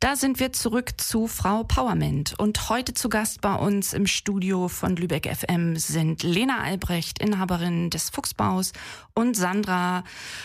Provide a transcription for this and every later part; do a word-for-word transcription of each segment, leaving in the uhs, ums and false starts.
Da sind wir zurück zu Frau Pauerment. Und heute zu Gast bei uns im Studio von Lübeck F M sind Lena Albrecht, Inhaberin des Fuchsbaus, und Sandra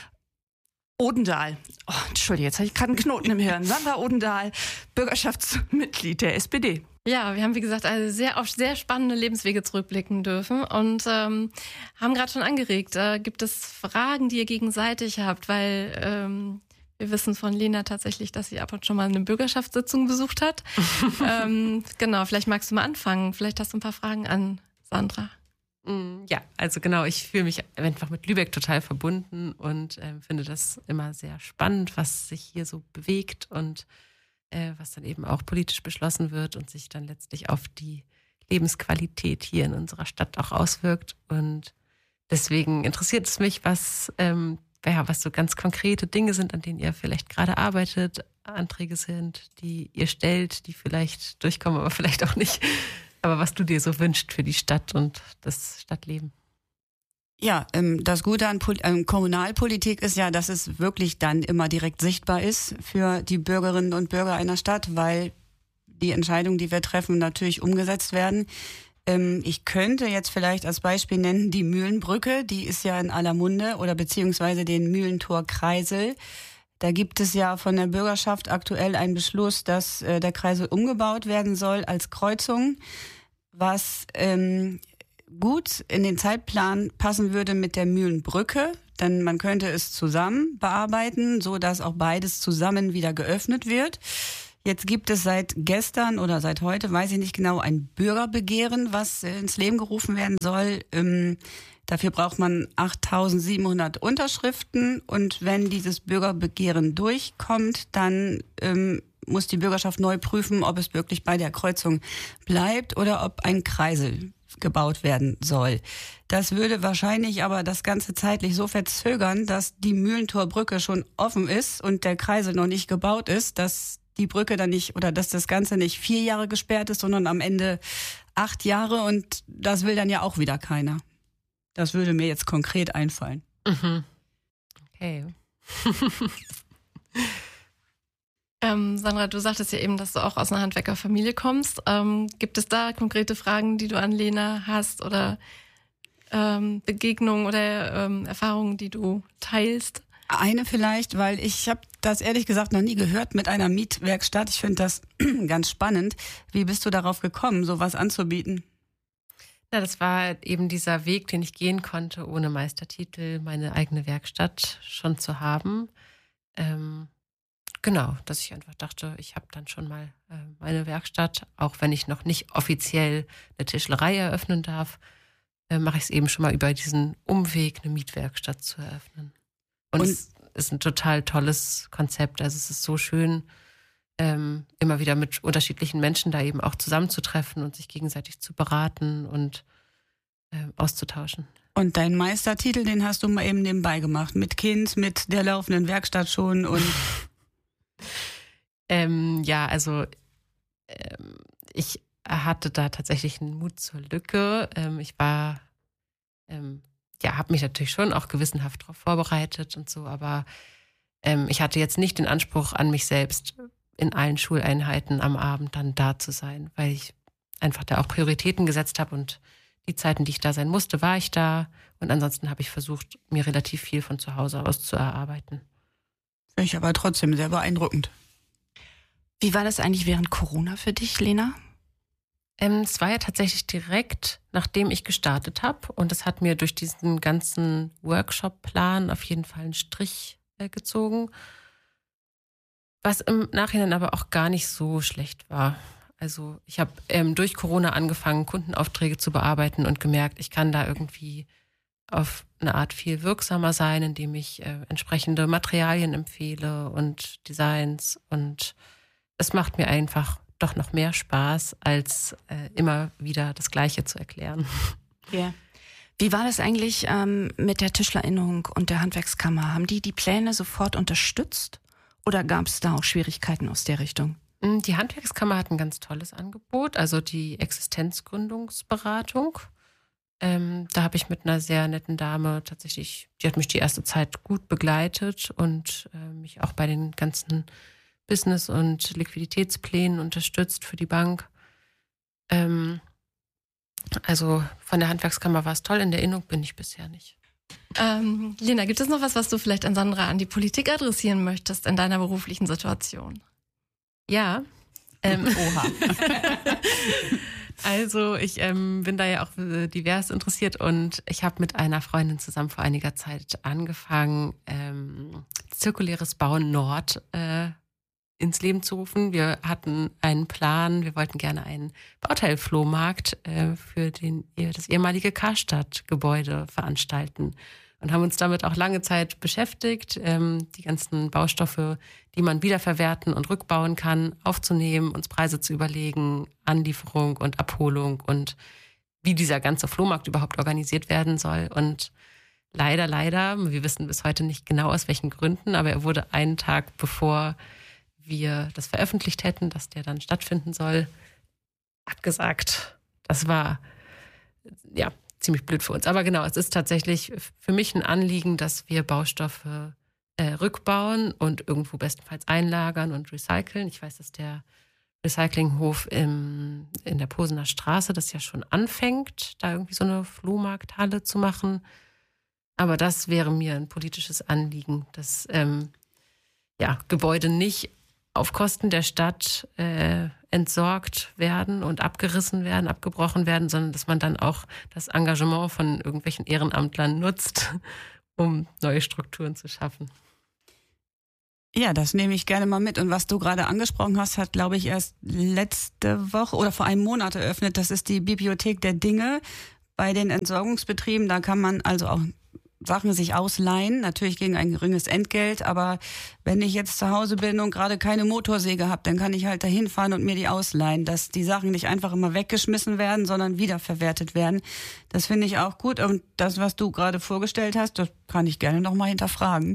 Odendahl. Oh, Entschuldige, jetzt habe ich gerade einen Knoten im Hirn. Sandra Odendahl, Bürgerschaftsmitglied der S P D. Ja, wir haben, wie gesagt, also sehr auf sehr spannende Lebenswege zurückblicken dürfen und ähm, haben gerade schon angeregt, äh, gibt es Fragen, die ihr gegenseitig habt, weil ähm, wir wissen von Lena tatsächlich, dass sie ab und zu schon mal eine Bürgerschaftssitzung besucht hat. ähm, genau, vielleicht magst du mal anfangen. Vielleicht hast du ein paar Fragen an Sandra. Ja, also genau, ich fühle mich einfach mit Lübeck total verbunden und äh, finde das immer sehr spannend, was sich hier so bewegt und äh, was dann eben auch politisch beschlossen wird und sich dann letztlich auf die Lebensqualität hier in unserer Stadt auch auswirkt. Und deswegen interessiert es mich, was, ähm, ja, was so ganz konkrete Dinge sind, an denen ihr vielleicht gerade arbeitet, Anträge sind, die ihr stellt, die vielleicht durchkommen, aber vielleicht auch nicht. Aber was du dir so wünschst für die Stadt und das Stadtleben. Ja, das Gute an Kommunalpolitik ist ja, dass es wirklich dann immer direkt sichtbar ist für die Bürgerinnen und Bürger einer Stadt, weil die Entscheidungen, die wir treffen, natürlich umgesetzt werden. Ich könnte jetzt vielleicht als Beispiel nennen die Mühlenbrücke, die ist ja in aller Munde, oder beziehungsweise den Mühlentor-Kreisel. Da gibt es ja von der Bürgerschaft aktuell einen Beschluss, dass äh, der Kreisel umgebaut werden soll als Kreuzung, was ähm, gut in den Zeitplan passen würde mit der Mühlenbrücke, denn man könnte es zusammen bearbeiten, so dass auch beides zusammen wieder geöffnet wird. Jetzt gibt es seit gestern oder seit heute, weiß ich nicht genau, ein Bürgerbegehren, was ins Leben gerufen werden soll. Ähm, Dafür braucht man achttausendsiebenhundert Unterschriften, und wenn dieses Bürgerbegehren durchkommt, dann ähm, muss die Bürgerschaft neu prüfen, ob es wirklich bei der Kreuzung bleibt oder ob ein Kreisel gebaut werden soll. Das würde wahrscheinlich aber das Ganze zeitlich so verzögern, dass die Mühlentorbrücke schon offen ist und der Kreisel noch nicht gebaut ist, dass die Brücke dann nicht, oder dass das Ganze nicht vier Jahre gesperrt ist, sondern am Ende acht Jahre, und das will dann ja auch wieder keiner. Das würde mir jetzt konkret einfallen. Mhm. Okay. ähm, Sandra, du sagtest ja eben, dass du auch aus einer Handwerkerfamilie kommst. Ähm, gibt es da konkrete Fragen, die du an Lena hast, oder ähm, Begegnungen oder ähm, Erfahrungen, die du teilst? Eine vielleicht, weil ich habe das ehrlich gesagt noch nie gehört mit einer Mietwerkstatt. Ich finde das ganz spannend. Wie bist du darauf gekommen, sowas anzubieten? Ja, das war eben dieser Weg, den ich gehen konnte, ohne Meistertitel meine eigene Werkstatt schon zu haben. Ähm, genau, dass ich einfach dachte, ich habe dann schon mal äh, meine Werkstatt, auch wenn ich noch nicht offiziell eine Tischlerei eröffnen darf, äh, mache ich es eben schon mal über diesen Umweg, eine Mietwerkstatt zu eröffnen. Und, Und es ist ein total tolles Konzept. Also es ist so schön, Ähm, immer wieder mit unterschiedlichen Menschen da eben auch zusammenzutreffen und sich gegenseitig zu beraten und äh, auszutauschen. Und deinen Meistertitel, den hast du mal eben nebenbei gemacht, mit Kind, mit der laufenden Werkstatt schon und... ähm, ja, also ähm, ich hatte da tatsächlich einen Mut zur Lücke. Ähm, ich war, ähm, ja, habe mich natürlich schon auch gewissenhaft darauf vorbereitet und so, aber ähm, ich hatte jetzt nicht den Anspruch an mich selbst, in allen Schuleinheiten am Abend dann da zu sein, weil ich einfach da auch Prioritäten gesetzt habe, und die Zeiten, die ich da sein musste, war ich da, und ansonsten habe ich versucht, mir relativ viel von zu Hause aus zu erarbeiten. Finde ich aber trotzdem sehr beeindruckend. Wie war das eigentlich während Corona für dich, Lena? Ähm, es war ja tatsächlich direkt, nachdem ich gestartet habe, und es hat mir durch diesen ganzen Workshop-Plan auf jeden Fall einen Strich äh, gezogen. Was im Nachhinein aber auch gar nicht so schlecht war. Also ich habe ähm, durch Corona angefangen, Kundenaufträge zu bearbeiten und gemerkt, ich kann da irgendwie auf eine Art viel wirksamer sein, indem ich äh, entsprechende Materialien empfehle und Designs. Und es macht mir einfach doch noch mehr Spaß, als äh, immer wieder das Gleiche zu erklären. Ja. Wie war das eigentlich ähm, mit der Tischlerinnung und der Handwerkskammer? Haben die die Pläne sofort unterstützt? Oder gab es da auch Schwierigkeiten aus der Richtung? Die Handwerkskammer hat ein ganz tolles Angebot, also die Existenzgründungsberatung. Ähm, da habe ich mit einer sehr netten Dame tatsächlich, die hat mich die erste Zeit gut begleitet und äh, mich auch bei den ganzen Business- und Liquiditätsplänen unterstützt für die Bank. Ähm, also von der Handwerkskammer war es toll, in der Innung bin ich bisher nicht. Ähm, Lena, gibt es noch was, was du vielleicht an Sandra, an die Politik adressieren möchtest in deiner beruflichen Situation? Ja. Ähm, Oha. Also ich ähm, bin da ja auch äh, divers interessiert und ich habe mit einer Freundin zusammen vor einiger Zeit angefangen, ähm, zirkuläres Bauen Nord äh, ins Leben zu rufen. Wir hatten einen Plan, wir wollten gerne einen Bauteilflohmarkt äh, für den, das ehemalige Karstadt-Gebäude veranstalten und haben uns damit auch lange Zeit beschäftigt, ähm, die ganzen Baustoffe, die man wiederverwerten und rückbauen kann, aufzunehmen, uns Preise zu überlegen, Anlieferung und Abholung und wie dieser ganze Flohmarkt überhaupt organisiert werden soll. Und leider, leider, wir wissen bis heute nicht genau aus welchen Gründen, aber er wurde einen Tag bevor wir das veröffentlicht hätten, dass der dann stattfinden soll, abgesagt. Das war ja ziemlich blöd für uns. Aber genau, es ist tatsächlich für mich ein Anliegen, dass wir Baustoffe äh, rückbauen und irgendwo bestenfalls einlagern und recyceln. Ich weiß, dass der Recyclinghof im, in der Posener Straße das ja schon anfängt, da irgendwie so eine Flohmarkthalle zu machen. Aber das wäre mir ein politisches Anliegen, dass ähm, ja, Gebäude nicht auf Kosten der Stadt äh, entsorgt werden und abgerissen werden, abgebrochen werden, sondern dass man dann auch das Engagement von irgendwelchen Ehrenamtlern nutzt, um neue Strukturen zu schaffen. Ja, das nehme ich gerne mal mit. Und was du gerade angesprochen hast, hat, glaube ich, erst letzte Woche oder vor einem Monat eröffnet. Das ist die Bibliothek der Dinge bei den Entsorgungsbetrieben. Da kann man also auch Sachen sich ausleihen, natürlich gegen ein geringes Entgelt, aber wenn ich jetzt zu Hause bin und gerade keine Motorsäge habe, dann kann ich halt dahin fahren und mir die ausleihen, dass die Sachen nicht einfach immer weggeschmissen werden, sondern wiederverwertet werden. Das finde ich auch gut und das, was du gerade vorgestellt hast, das kann ich gerne noch mal hinterfragen.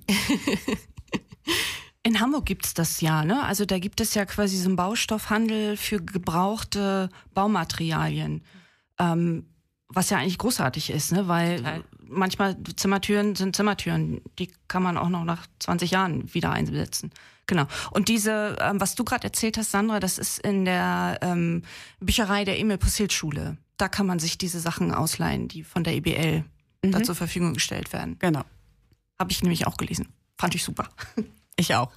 In Hamburg gibt's das ja, ne? Also da gibt es ja quasi so einen Baustoffhandel für gebrauchte Baumaterialien. Ähm, Was ja eigentlich großartig ist, ne? Weil Total. Manchmal Zimmertüren sind Zimmertüren, die kann man auch noch nach zwanzig Jahren wieder einsetzen. Genau. Und diese, ähm, was du gerade erzählt hast, Sandra, das ist in der ähm, Bücherei der Emil Posselt Schule. Da kann man sich diese Sachen ausleihen, die von der E B L mhm. da zur Verfügung gestellt werden. Genau. Habe ich nämlich auch gelesen. Fand ich super. Ich auch.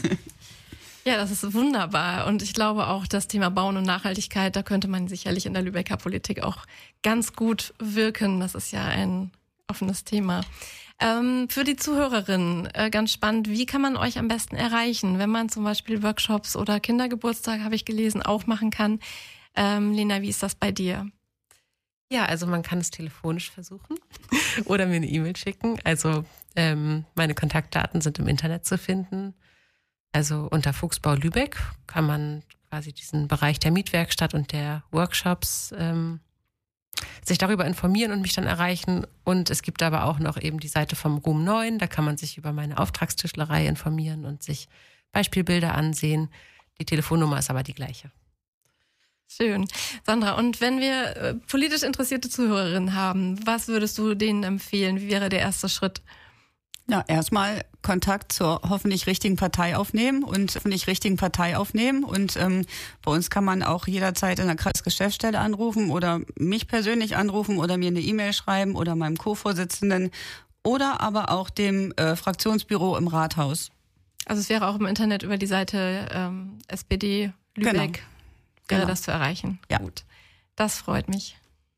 Ja, das ist wunderbar. Und ich glaube auch, das Thema Bauen und Nachhaltigkeit, da könnte man sicherlich in der Lübecker Politik auch ganz gut wirken. Das ist ja ein offenes Thema. Ähm, für die Zuhörerinnen äh, ganz spannend, wie kann man euch am besten erreichen, wenn man zum Beispiel Workshops oder Kindergeburtstag, habe ich gelesen, auch machen kann. Ähm, Lena, wie ist das bei dir? Ja, also man kann es telefonisch versuchen oder mir eine E-Mail schicken. Also ähm, meine Kontaktdaten sind im Internet zu finden. Also unter Fuchsbau Lübeck kann man quasi diesen Bereich der Mietwerkstatt und der Workshops ähm, sich darüber informieren und mich dann erreichen. Und es gibt aber auch noch eben die Seite vom Ruhm neun, da kann man sich über meine Auftragstischlerei informieren und sich Beispielbilder ansehen. Die Telefonnummer ist aber die gleiche. Schön. Sandra, und wenn wir äh, politisch interessierte Zuhörerinnen haben, was würdest du denen empfehlen? Wie wäre der erste Schritt? Ja, erstmal Kontakt zur hoffentlich richtigen Partei aufnehmen und hoffentlich richtigen Partei aufnehmen. Und ähm, bei uns kann man auch jederzeit in der Kreisgeschäftsstelle anrufen oder mich persönlich anrufen oder mir eine E-Mail schreiben oder meinem Co-Vorsitzenden oder aber auch dem äh, Fraktionsbüro im Rathaus. Also es wäre auch im Internet über die Seite ähm, S P D Lübeck, genau. wäre genau. das zu erreichen. Ja. Gut, das freut mich.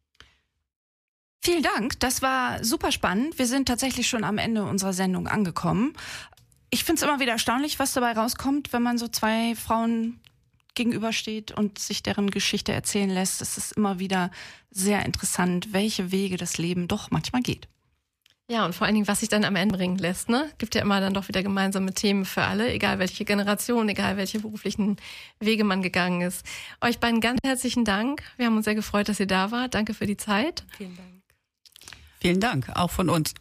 Vielen Dank, das war super spannend. Wir sind tatsächlich schon am Ende unserer Sendung angekommen. Ich finde es immer wieder erstaunlich, was dabei rauskommt, wenn man so zwei Frauen gegenübersteht und sich deren Geschichte erzählen lässt. Es ist immer wieder sehr interessant, welche Wege das Leben doch manchmal geht. Ja, und vor allen Dingen, was sich dann am Ende bringen lässt, ne? Gibt ja immer dann doch wieder gemeinsame Themen für alle, egal welche Generation, egal welche beruflichen Wege man gegangen ist. Euch beiden ganz herzlichen Dank. Wir haben uns sehr gefreut, dass ihr da wart. Danke für die Zeit. Vielen Dank. Vielen Dank, auch von uns.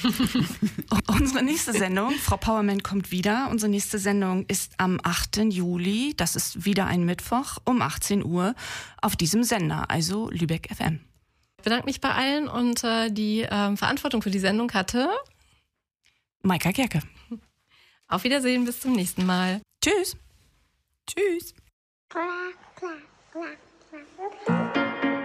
Unsere nächste Sendung, Frau Powerman kommt wieder. Unsere nächste Sendung ist am achten Juli. Das ist wieder ein Mittwoch um achtzehn Uhr auf diesem Sender, also Lübeck F M. Ich bedanke mich bei allen und äh, die äh, Verantwortung für die Sendung hatte Maika Gerke. Auf Wiedersehen, bis zum nächsten Mal. Tschüss. Tschüss. Quack, quack, quack, quack.